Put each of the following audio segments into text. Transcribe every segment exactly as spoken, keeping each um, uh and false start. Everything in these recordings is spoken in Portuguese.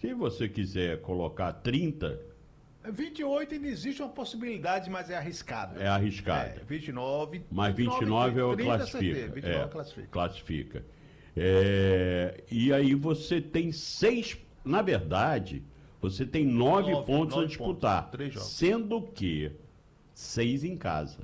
Se você quiser colocar trinta... vinte e oito ainda existe uma possibilidade, mas é arriscado. É arriscado. É, vinte e nove... Mas vinte e nove é o classifica. vinte e nove é, classifica. Classifica. É, e aí você tem seis... Na verdade, você tem nove, nove pontos nove a disputar. Pontos, sendo que seis em casa.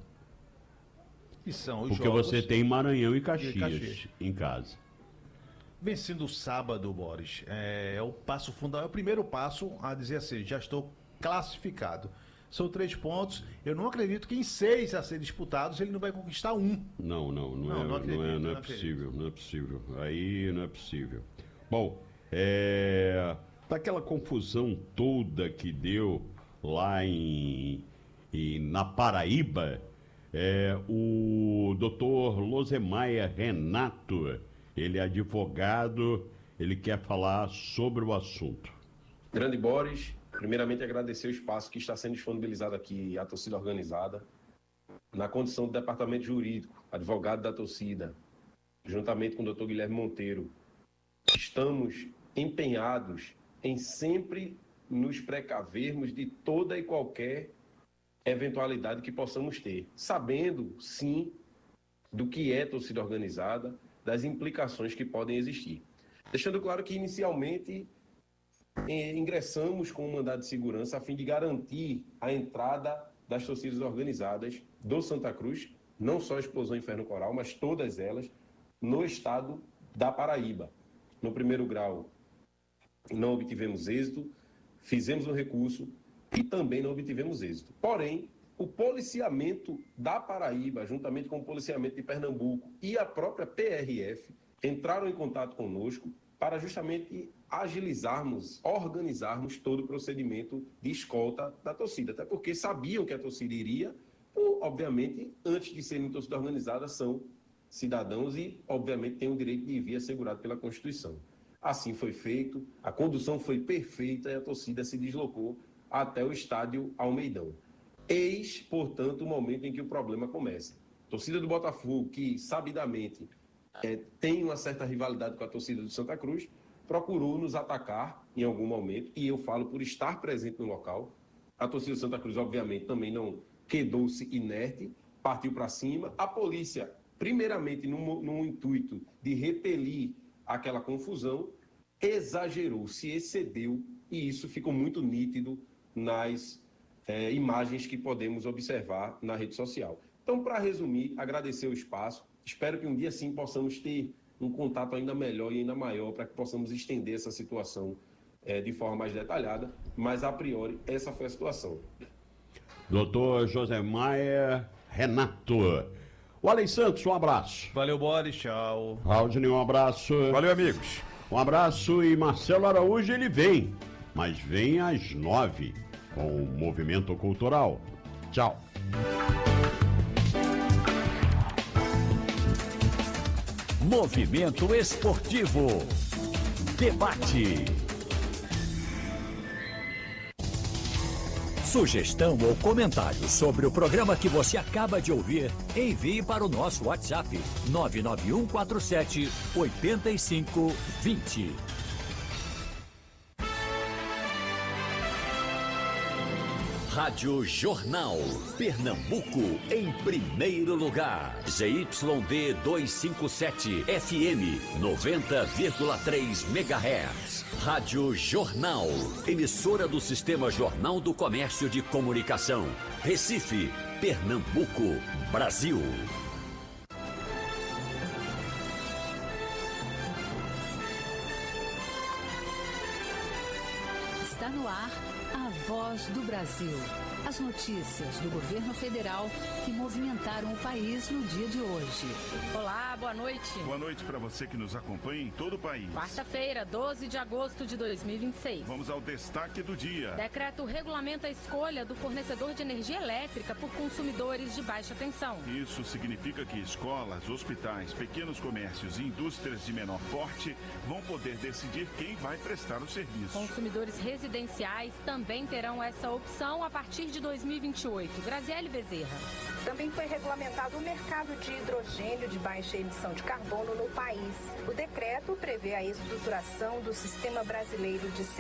E são os Porque jogos você tem Maranhão e Caxias, e Caxias em casa. Vencendo o sábado, Boris, é, é o passo fundamental, é o primeiro passo a dizer assim, já estou classificado. São três pontos, eu não acredito que em seis a ser disputados ele não vai conquistar um. Não, não, não, não, é, não, acredito, não, é, não, não é possível, não é possível. Aí não é possível. Bom, é, daquela confusão toda que deu lá em, em na Paraíba, é, o doutor Losemaia Renato, ele é advogado, ele quer falar sobre o assunto. Grande Boris, primeiramente agradecer o espaço que está sendo disponibilizado aqui à torcida organizada, na condição do departamento jurídico, advogado da torcida, juntamente com o doutor Guilherme Monteiro. Estamos empenhados em sempre nos precavermos de toda e qualquer eventualidade que possamos ter, sabendo, sim, do que é torcida organizada, das implicações que podem existir. Deixando claro que, inicialmente, eh, ingressamos com um mandado de segurança a fim de garantir a entrada das torcidas organizadas do Santa Cruz, não só a Explosão Inferno Coral, mas todas elas, no estado da Paraíba. No primeiro grau, não obtivemos êxito, fizemos um recurso e também não obtivemos êxito. Porém, o policiamento da Paraíba, juntamente com o policiamento de Pernambuco e a própria P R F, entraram em contato conosco para justamente agilizarmos, organizarmos todo o procedimento de escolta da torcida. Até porque sabiam que a torcida iria, por, obviamente, antes de serem torcida organizada, são cidadãos e, obviamente, têm o direito de vir assegurado pela Constituição. Assim foi feito, a condução foi perfeita e a torcida se deslocou até o estádio Almeidão. Eis, portanto, o momento em que o problema começa. A torcida do Botafogo, que sabidamente é, tem uma certa rivalidade com a torcida do Santa Cruz, procurou nos atacar em algum momento, e eu falo por estar presente no local. A torcida do Santa Cruz, obviamente, também não quedou-se inerte, partiu para cima. A polícia, primeiramente, num, num intuito de repelir aquela confusão, exagerou, se excedeu, e isso ficou muito nítido nas É, imagens que podemos observar na rede social. Então, para resumir, agradecer o espaço. Espero que um dia sim possamos ter um contato ainda melhor e ainda maior para que possamos estender essa situação é, de forma mais detalhada, mas a priori essa foi a situação. Doutor Losemaia Renato. O Alex Santos, um abraço. Valeu, Boris, tchau. Raudney, um abraço. Valeu, amigos. Um abraço, e Marcelo Araújo, ele vem, mas vem às nove. Com o Movimento Cultural. Tchau. Movimento Esportivo. Debate. Sugestão ou comentário sobre o programa que você acaba de ouvir, envie para o nosso WhatsApp nove nove um quatro sete oito cinco dois zero. Rádio Jornal, Pernambuco, em primeiro lugar. Z Y D duzentos e cinquenta e sete, F M, noventa vírgula três megahertz. Rádio Jornal, emissora do Sistema Jornal do Comércio de Comunicação. Recife, Pernambuco, Brasil. Está no ar a Voz do Brasil. As notícias do governo federal que movimentaram o país no dia de hoje. Olá, boa noite. Boa noite para você que nos acompanha em todo o país. Quarta-feira, doze de agosto de dois mil e vinte e seis. Vamos ao destaque do dia. Decreto regulamenta a escolha do fornecedor de energia elétrica por consumidores de baixa tensão. Isso significa que escolas, hospitais, pequenos comércios e indústrias de menor porte vão poder decidir quem vai prestar o serviço. Consumidores residenciais também terão essa opção a partir de dois mil e vinte e oito. Graziele Bezerra. Também foi regulamentado o mercado de hidrogênio de baixa emissão de carbono no país. O decreto prevê a estruturação do Sistema Brasileiro de